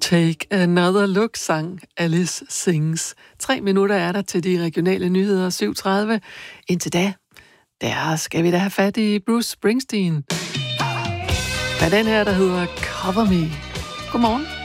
Take Another Look, sang Alice Sings. 3 minutter er der til de regionale nyheder, 7:30. Indtil da, der skal vi da have fat i Bruce Springsteen. Hvad den her, der hedder Cover Me. Godmorgen.